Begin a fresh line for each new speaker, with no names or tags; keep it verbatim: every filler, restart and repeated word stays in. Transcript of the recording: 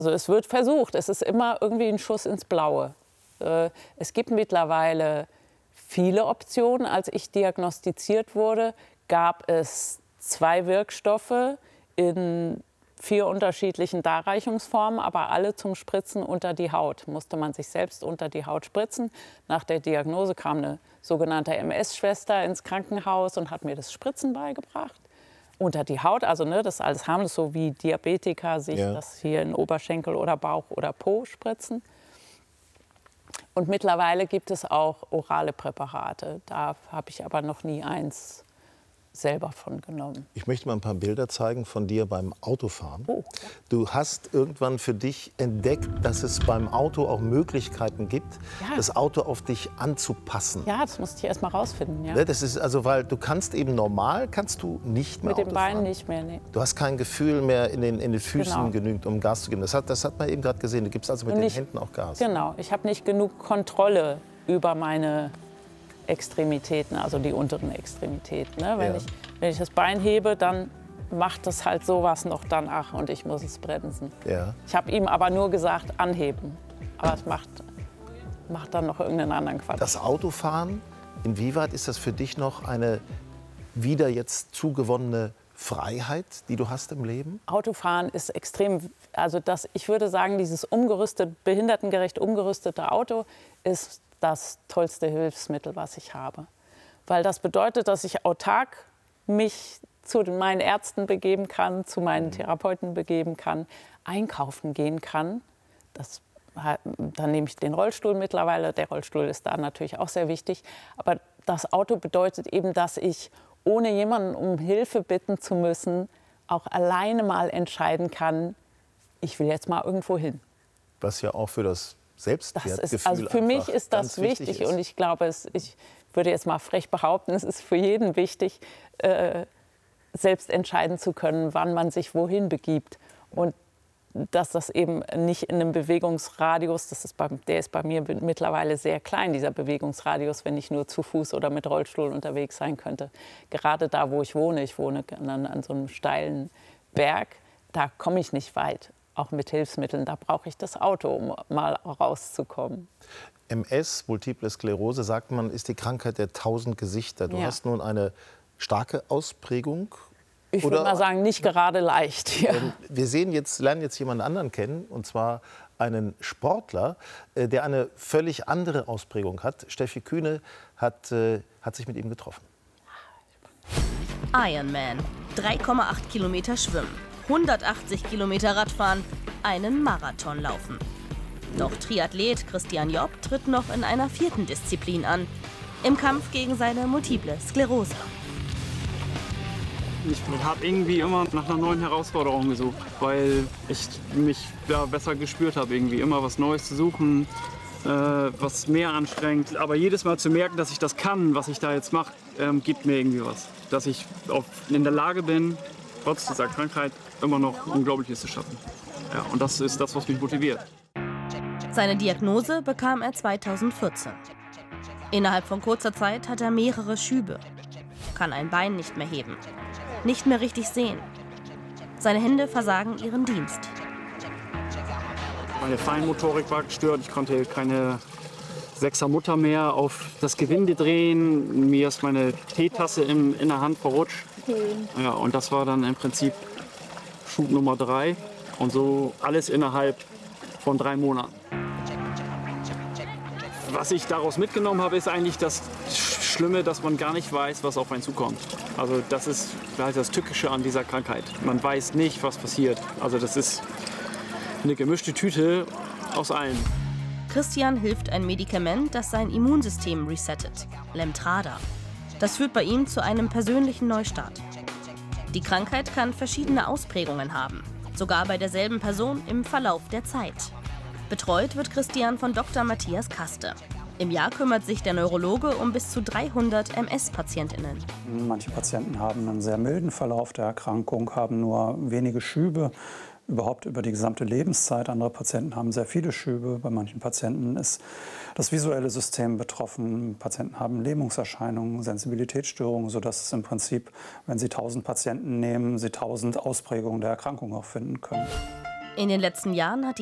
Also es wird versucht. Es ist immer irgendwie ein Schuss ins Blaue. Äh, es gibt mittlerweile viele Optionen. Als ich diagnostiziert wurde, gab es zwei Wirkstoffe in vier unterschiedlichen Darreichungsformen, aber alle zum Spritzen unter die Haut. Musste man sich selbst unter die Haut spritzen. Nach der Diagnose kam eine sogenannte M S-Schwester ins Krankenhaus und hat mir das Spritzen beigebracht. Unter die Haut, also ne, das alles harmlos, so wie Diabetiker sich ja. das hier in Oberschenkel oder Bauch oder Po spritzen. Und mittlerweile gibt es auch orale Präparate. Da habe ich aber noch nie eins selber von genommen.
Ich möchte mal ein paar Bilder zeigen von dir beim Autofahren.
Oh, ja.
Du hast irgendwann für dich entdeckt, dass es beim Auto auch Möglichkeiten gibt, ja. das Auto auf dich anzupassen.
Ja, das musste ich erst mal rausfinden. Ja.
Das ist also, weil du kannst eben normal, kannst du nicht mehr
Mit
Auto
den Beinen
fahren.
nicht mehr, nee.
Du hast kein Gefühl mehr in den, in den Füßen
genau.
genügend, um Gas zu geben. Das hat, das hat man eben gerade gesehen. Du gibst also mit
Und
den
ich,
Händen auch Gas.
Genau, ich habe nicht genug Kontrolle über meine Extremitäten, also die unteren Extremitäten. Ne? Wenn,
ja.
ich, wenn ich das Bein hebe, dann macht das halt sowas noch danach und ich muss es bremsen.
Ja.
Ich habe ihm aber nur gesagt, anheben. Aber es macht, macht dann noch irgendeinen anderen Quatsch.
Das Autofahren, inwieweit ist das für dich noch eine wieder jetzt zugewonnene Freiheit, die du hast im Leben?
Autofahren ist extrem, also das, ich würde sagen, dieses umgerüstete, behindertengerecht umgerüstete Auto ist das tollste Hilfsmittel, was ich habe. Weil das bedeutet, dass ich autark mich zu meinen Ärzten begeben kann, zu meinen mhm. Therapeuten begeben kann, einkaufen gehen kann. Das, dann nehme ich den Rollstuhl mittlerweile. Der Rollstuhl ist da natürlich auch sehr wichtig. Aber das Auto bedeutet eben, dass ich, ohne jemanden um Hilfe bitten zu müssen, auch alleine mal entscheiden kann, ich will jetzt mal irgendwo hin.
Was ja auch für das Selbstwertgefühl
das ist, also für mich ist das wichtig, wichtig ist. Und ich glaube, es, ich würde jetzt mal frech behaupten, es ist für jeden wichtig, äh, selbst entscheiden zu können, wann man sich wohin begibt. Und dass das eben nicht in einem Bewegungsradius, das ist bei, der ist bei mir mittlerweile sehr klein, dieser Bewegungsradius, wenn ich nur zu Fuß oder mit Rollstuhl unterwegs sein könnte. Gerade da, wo ich wohne, ich wohne an, an so einem steilen Berg, da komme ich nicht weit. Auch mit Hilfsmitteln, da brauche ich das Auto, um mal rauszukommen.
M S, Multiple Sklerose, sagt man, ist die Krankheit der tausend Gesichter. Du
ja. hast
nun eine starke Ausprägung.
Ich würde mal sagen, nicht gerade leicht. Ja.
Wir sehen jetzt, lernen jetzt jemanden anderen kennen, und zwar einen Sportler, der eine völlig andere Ausprägung hat. Steffi Kühne hat, hat sich mit ihm getroffen.
Ironman, drei Komma acht Kilometer schwimmen, hundertachtzig Kilometer Radfahren, einen Marathon laufen. Doch Triathlet Christian Job tritt noch in einer vierten Disziplin an, im Kampf gegen seine Multiple Sklerose.
Ich habe irgendwie immer nach einer neuen Herausforderung gesucht, weil ich mich ja, besser gespürt habe, irgendwie immer was Neues zu suchen, äh, was mehr anstrengt. Aber jedes Mal zu merken, dass ich das kann, was ich da jetzt mache, ähm, gibt mir irgendwie was. Dass ich auf, in der Lage bin, trotz dieser Krankheit immer noch Unglaubliches zu schaffen. Ja, und das ist das, was mich motiviert.
Seine Diagnose bekam er zweitausendvierzehn. Innerhalb von kurzer Zeit hat er mehrere Schübe, kann ein Bein nicht mehr heben, nicht mehr richtig sehen. Seine Hände versagen ihren Dienst.
Meine Feinmotorik war gestört, ich konnte keine Sechsermutter mehr auf das Gewinde drehen. Mir ist meine Teetasse in, in der Hand verrutscht. Ja, und das war dann im Prinzip Schub Nummer drei. Und so alles innerhalb von drei Monaten. Was ich daraus mitgenommen habe, ist eigentlich das Schlimme, dass man gar nicht weiß, was auf einen zukommt. Also das ist vielleicht das Tückische an dieser Krankheit. Man weiß nicht, was passiert. Also das ist eine gemischte Tüte aus allem.
Christian hilft ein Medikament, das sein Immunsystem resettet, Lemtrada. Das führt bei ihm zu einem persönlichen Neustart. Die Krankheit kann verschiedene Ausprägungen haben, sogar bei derselben Person im Verlauf der Zeit. Betreut wird Christian von Doktor Matthias Kaste. Im Jahr kümmert sich der Neurologe um bis zu dreihundert M S-PatientInnen.
Manche Patienten haben einen sehr milden Verlauf der Erkrankung, haben nur wenige Schübe, überhaupt über die gesamte Lebenszeit. Andere Patienten haben sehr viele Schübe. Bei manchen Patienten ist das visuelle System betroffen. Patienten haben Lähmungserscheinungen, Sensibilitätsstörungen, sodass es im Prinzip, wenn Sie tausend Patienten nehmen, Sie tausend Ausprägungen der Erkrankung auch finden können.
In den letzten Jahren hat